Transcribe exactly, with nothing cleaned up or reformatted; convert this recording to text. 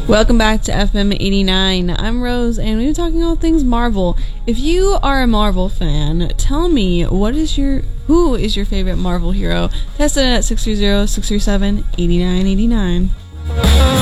Welcome back to F M eighty-nine. I'm Rose, and we're talking all things Marvel. If you are a Marvel fan, tell me, what is your who is your favorite Marvel hero? Test it at six three zero, six three seven, eight nine eight nine.